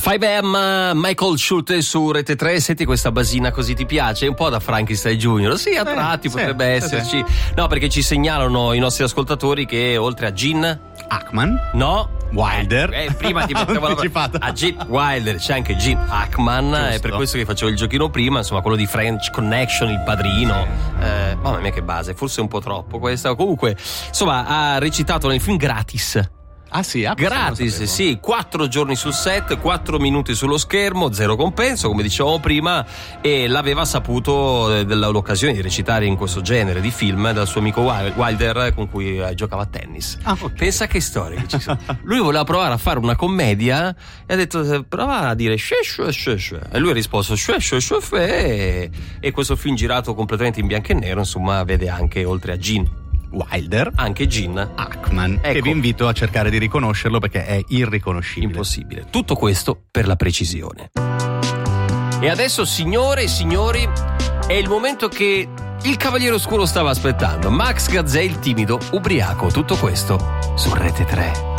5am, Michael Schulte su Rete 3. Senti questa basina così, ti piace? Un po' da Frankenstein Junior. Sì, a tratti potrebbe esserci. No, perché ci segnalano i nostri ascoltatori che oltre a Gene Hackman, no, Wilder, prima ti mettevo a Gene Wilder c'è anche Gene Hackman. Giusto. È per questo che facevo il giochino prima, insomma, quello di French Connection, il padrino. Mamma mia che base, forse un po' troppo questa. Comunque, insomma, ha recitato nel film gratis. Ah sì, gratis, sì, 4 giorni sul set, 4 minuti sullo schermo, zero compenso, come dicevamo prima, e l'aveva saputo dell'occasione di recitare in questo genere di film dal suo amico Wilder con cui giocava a tennis. Okay. Pensa che storia che ci sono. Lui voleva provare a fare una commedia e ha detto prova a dire e lui ha risposto e questo film girato completamente in bianco e nero, insomma, vede anche, oltre a Gene Wilder, anche Gene Hackman, che vi invito a cercare di riconoscerlo perché è irriconoscibile. Impossibile. Tutto questo per la precisione. E adesso, signore e signori, è il momento che il Cavaliere Oscuro stava aspettando. Max Gazzè, il timido ubriaco. Tutto questo su Rete 3.